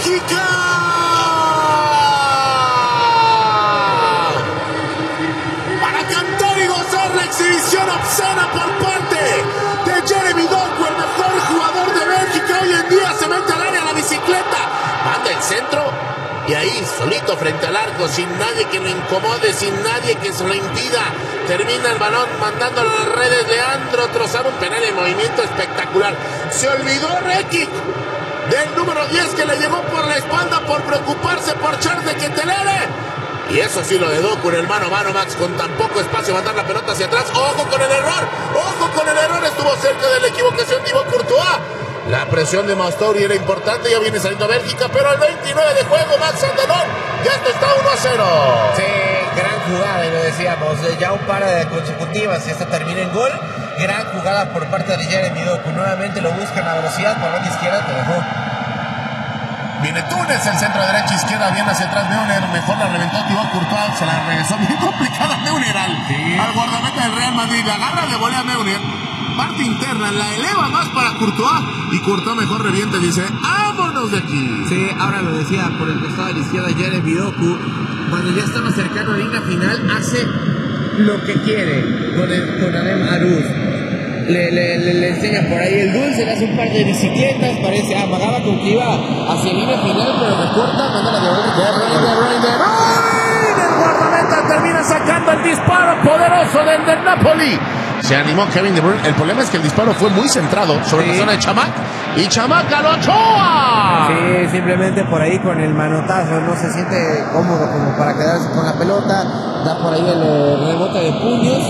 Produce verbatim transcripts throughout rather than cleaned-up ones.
Bélgica. Para cantar y gozar la exhibición obscena por parte de Jeremy Doku, el mejor jugador de Bélgica. Hoy en día se mete al área la bicicleta, manda el centro y ahí solito frente al arco, sin nadie que lo incomode, sin nadie que se lo impida, termina el balón mandándolo a las redes. Leandro Trossard, un penal en movimiento espectacular. Se olvidó Rekic del número diez que le llegó por la espalda por preocuparse por Charles de Ketelaere. Y eso sí, lo de Doku en el mano a mano, Max, con tan poco espacio, mandar la pelota hacia atrás. ¡Ojo con el error! ¡Ojo con el error! Estuvo cerca de la equivocación Thibaut Courtois. La presión de Mastori era importante, ya viene saliendo Bélgica, pero al veintinueve de juego, Max Andalón, ya esto está uno a cero. Sí, gran jugada, y lo decíamos, ya un par de consecutivas y esta termina en gol. Gran jugada por parte de Jeremy Doku, nuevamente lo buscan a velocidad, por la izquierda, te dejó. Viene Túnez, el centro derecha, izquierda, bien hacia atrás Neuner, mejor la reventó Thibaut Courtois, se la regresó bien complicada Neuner al, sí. al guardameta del Real Madrid, la agarra de volea Neuner, parte interna, la eleva más para Courtois, y Courtois mejor revienta y dice, ¡vámonos de aquí! Sí, ahora lo decía, por el costado de la izquierda Jeremy Doku, cuando ya estaba cercano a la línea final, hace lo que quiere con, el, con Adem Aruz. Le, le, le, le enseña por ahí el dulce, le hace un par de bicicletas, parece, amagaba con que iba hacia la línea final, pero recorta, manda la diagonal de Bruyne, de Bruyne, de Bruyne. El guardameta termina sacando el disparo poderoso del, del Napoli. Se animó Kevin De Bruyne. El problema es que el disparo fue muy centrado sobre sí. la zona de Chamac. Y Chamac al Ochoa. Sí, simplemente por ahí con el manotazo no se siente cómodo como para quedarse con la pelota. Da por ahí el, el rebote de puños.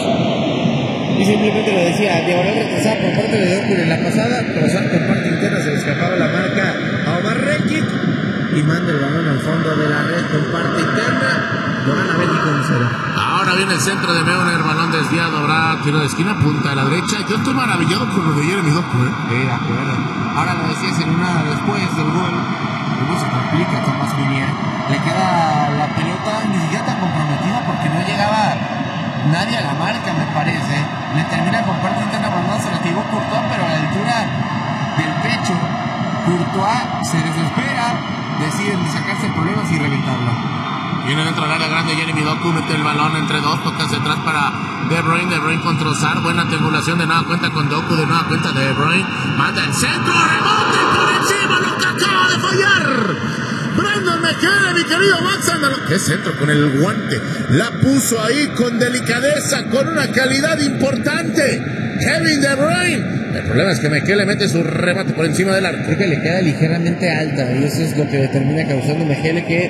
Y simplemente lo decía, diagonal retrasada por parte de Doku en la pasada, Trossard con parte interna, se le escapaba la marca a Omar Rekic y manda el balón al fondo de la red con parte interna, lo gana Bélgica uno cero. Ahora viene el centro de Neuner, balón desviado, habrá tiro de esquina, punta de la derecha. Yo estoy maravillado con lo de Jeremy Doku, ¿eh? Sí, de acuerdo. Ahora lo decías en una después del gol, luego se complica Tomás Meunier, le queda la pelota ni siquiera tan comprometida porque no llegaba nadie a la marca, me parece. Le termina con parte interna mandándose la Thibaut Courtois, pero a la altura del pecho, Courtois se desespera, deciden sacarse problemas y reventarlo. Viene dentro del área grande Jeremy Doku, mete el balón entre dos, toca hacia atrás para De Bruyne, De Bruyne con Trossard, buena triangulación, de nada cuenta con Doku, de nada cuenta De Bruyne, manda el centro, rebote por encima, lo que acaba de fallar Brandon Mekele, mi querido Max Andalón. Qué centro con el guante, la puso ahí con delicadeza, con una calidad importante Kevin De Bruyne. El problema es que Mekele mete su remate por encima del arco. Creo que le queda ligeramente alta y eso es lo que termina causando Mekele que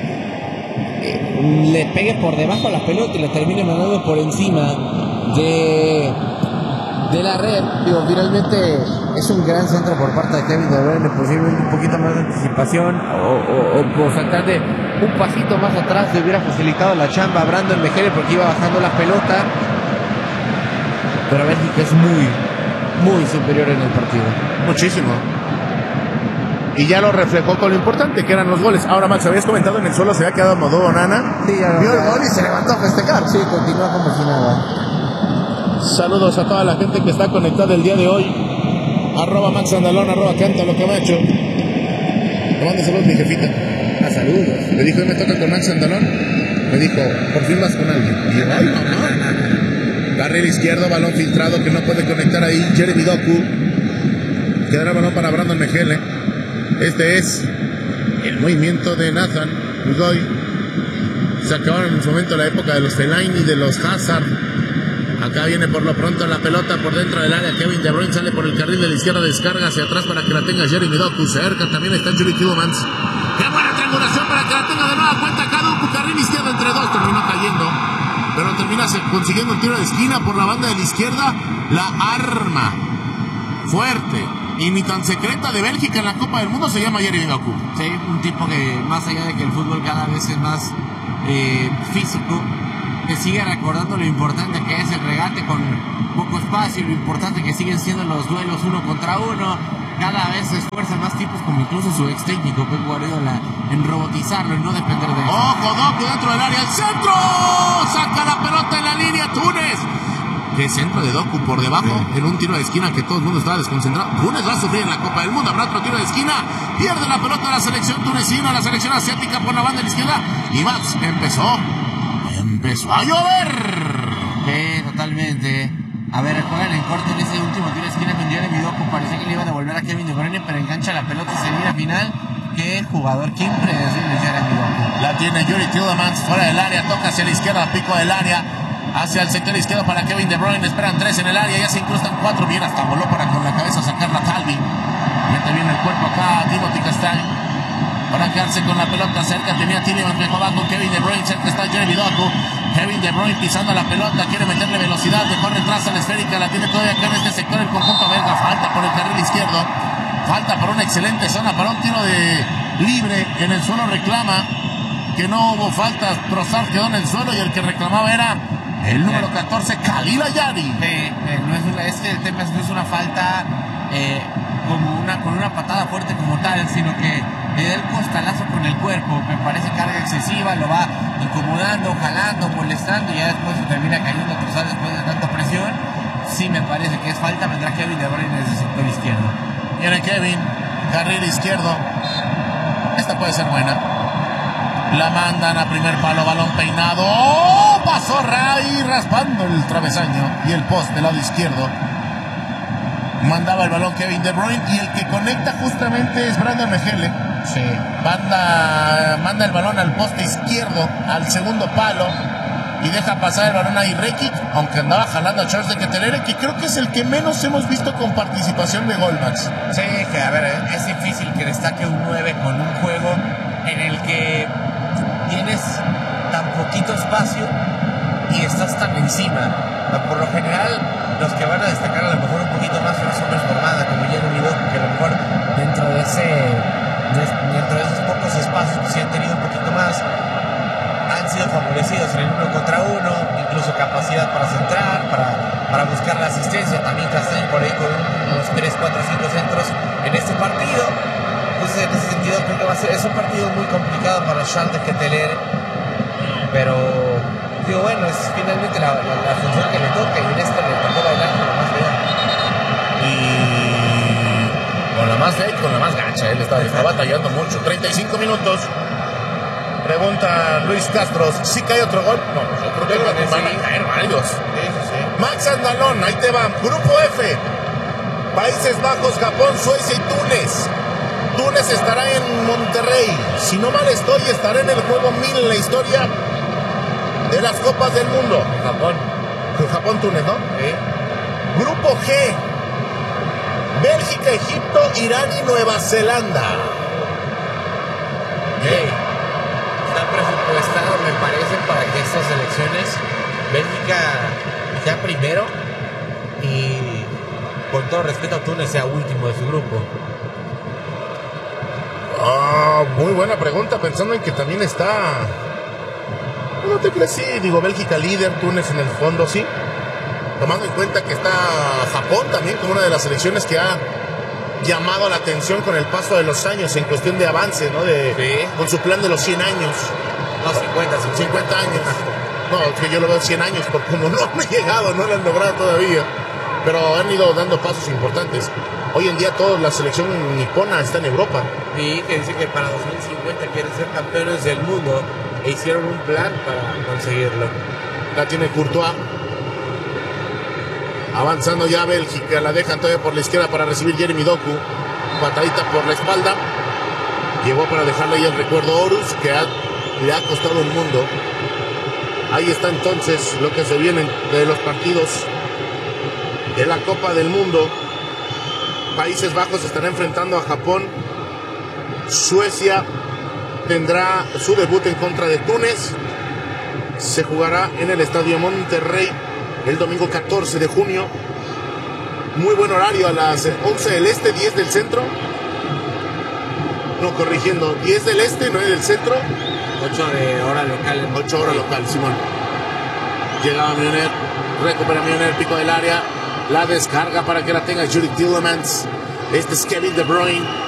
eh, le pegue por debajo a la pelota y le termine mandando por encima de, de la red. Digo, finalmente es un gran centro por parte de Kevin De Bruyne, posiblemente un poquito más de anticipación o, o, o por saltar de un pasito más atrás le hubiera facilitado la chamba a Brandon Mekele porque iba bajando la pelota, pero Bélgica es muy muy superior en el partido, muchísimo, y ya lo reflejó con lo importante que eran los goles. Ahora, Max, habías comentado en el suelo se había quedado Modou Onana, sí, ya vio ya, el gol y se levantó a festejar. Sí, continúa como si nada. Saludos a toda la gente que está conectada el día de hoy. Arroba Max Andalón, arroba Cántalo Camacho. Le mando saludos mi jefita. A saludos. Me dijo, hoy me toca con Max Andalón. Me dijo, por fin vas con alguien. Y yo, ay, mamá. Carril izquierdo, balón filtrado que no puede conectar ahí Jeremy Doku. Quedará balón para Brandon Mekele. Este es el movimiento de Nathan Udoy. Se acabaron en su momento la época de los Fellaini y de los Hazard. Acá viene por lo pronto la pelota por dentro del área. Kevin De Bruyne sale por el carril de la izquierda, descarga hacia atrás para que la tenga Jeremy Doku. Cerca también está Yuri Tielemans. ¡Qué buena triangulación para que la tenga de nueva cuenta! Acá Doku, carril izquierdo entre dos, terminó cayendo, pero termina consiguiendo el tiro de esquina por la banda de la izquierda. La arma fuerte y ni tan secreta de Bélgica en la Copa del Mundo se llama Jeremy Doku. Sí, un tipo que más allá de que el fútbol cada vez es más eh, físico, que sigue recordando lo importante que es el regate con poco espacio, lo importante que siguen siendo los duelos uno contra uno. Cada vez se esfuerzan más tipos, como incluso su ex técnico Pep Guardiola, en robotizarlo y no depender de él. ¡Ojo, Doku dentro del área! ¡El centro! ¡Saca la pelota en la línea Túnez! Qué centro de Doku por debajo, sí. En un tiro de esquina que todo el mundo estaba desconcentrado. Túnez va a sufrir en la Copa del Mundo. Habrá otro tiro de esquina. Pierde la pelota la selección tunecina, la selección asiática por la banda de la izquierda. Y Mats empezó. Empezó a llover. Sí, totalmente. A ver, juegan en corto en ese último tiro de esquina con Jeremy Doku. Parecía que le iba a devolver a Kevin De Bruyne, pero engancha la pelota y se mira final. Qué jugador, qué impredecible Jeremy Doku. La tiene Youri Tielemans fuera del área, toca hacia la izquierda, pico del área. Hacia el sector izquierdo para Kevin De Bruyne. Esperan tres en el área. Ya se incrustan cuatro. Bien, hasta voló para con la cabeza sacarla Talvi. Mete bien el cuerpo acá Timothy Castagne para quedarse con la pelota cerca. Tenía Tielemans mejorado con Kevin De Bruyne. Cerca está Jeremy Doku. Kevin De Bruyne pisando la pelota. Quiere meterle velocidad. Mejor retrasa la esférica. La tiene todavía acá en este sector el conjunto belga. Falta por el carril izquierdo. Falta por una excelente zona para un tiro de libre. En el suelo reclama que no hubo faltas. Trossard quedó en el suelo y el que reclamaba era el número catorce, Khalil Ayari. Sí, eh, no es, una, es que el tema no es una falta eh, como una, con una patada fuerte como tal, sino que le da el costalazo con el cuerpo. Me parece carga excesiva, lo va incomodando, jalando, molestando y ya después se termina cayendo Trossard después de tanta presión. Sí me parece que es falta, vendrá Kevin De Bruyne desde el sector izquierdo. Viene Kevin, carril izquierdo. Esta puede ser buena. La mandan a primer palo, balón peinado. ¡Oh! Pasó Ray raspando el travesaño y el poste del lado izquierdo. Mandaba el balón Kevin De Bruyne y el que conecta justamente es Brandon Mejele. Sí. Manda, manda el balón al poste izquierdo, al segundo palo y deja pasar el balón a Irekic, aunque andaba jalando a Charles de Ketelaere, que creo que es el que menos hemos visto con participación de gol, Max. Sí, que a ver, es difícil que destaque un nueve con un juego en el que tienes tan poquito espacio y estás tan encima. Por lo general, los que van a destacar a lo mejor un poquito más son los hombres formados, como Jeremy Doku, que a lo mejor dentro de ese de, dentro de esos pocos espacios que sí han tenido un poquito más, han sido favorecidos en el uno contra uno, incluso capacidad para centrar, para, para buscar la asistencia. También Castagne por ahí con unos tres, cuatro, cinco centros en este partido. Entonces, en ese sentido, creo que va a ser, es un partido muy complicado para Charles de Ketelaere, pero digo, bueno, es finalmente la, la, la función que le toca y en esta le tocó bailar con la más fea. Y con la más fea y con la más gacha, él está, está batallando mucho. treinta y cinco minutos. Pregunta Luis Castro, ¿sí cae otro gol? No, yo creo que van a caer varios. Sí, sí, sí. Max Andalón, ahí te van. Grupo F, Países Bajos, Japón, Suecia y Túnez. Túnez estará en Monterrey. Si no mal estoy, estará en el juego mil en la historia de las Copas del Mundo. Japón. Japón-Túnez, ¿no? Sí. Grupo G, Bélgica, Egipto, Irán y Nueva Zelanda. Sí. Está presupuestado, me parece, para que estas elecciones Bélgica sea primero y, con todo respeto a Túnez, sea último de su grupo. Ah, muy buena pregunta, pensando en que también está... No te crees, sí, digo, Bélgica líder, Túnez en el fondo, sí. Tomando en cuenta que está Japón también como una de las selecciones que ha llamado la atención con el paso de los años en cuestión de avance, ¿no? De, sí. Con su plan de los cien años. No, cincuenta, cincuenta años. No, es que yo lo veo cien años, porque como no han llegado, no lo han logrado todavía. Pero han ido dando pasos importantes. Hoy en día toda la selección nipona está en Europa. Sí, que dice que para dos mil cincuenta quieren ser campeones del mundo e hicieron un plan para conseguirlo. La tiene Courtois. Avanzando ya Bélgica, la dejan todavía por la izquierda para recibir Jeremy Doku. Patadita por la espalda. Llegó para dejarle ahí el recuerdo Horus, que ha, le ha costado un mundo. Ahí está entonces lo que se viene de los partidos de la Copa del Mundo. Países Bajos estará enfrentando a Japón. Suecia tendrá su debut en contra de Túnez. Se jugará en el Estadio Monterrey el domingo catorce de junio. Muy buen horario, a las once del este, diez del centro. No, corrigiendo, diez del este, nueve del centro. ocho de hora local. ocho horas local, Simón. Llegaba Mioner, recupera Mioner, pico del área. La descarga para que la tenga Youri Tielemans. Este es Kevin De Bruyne.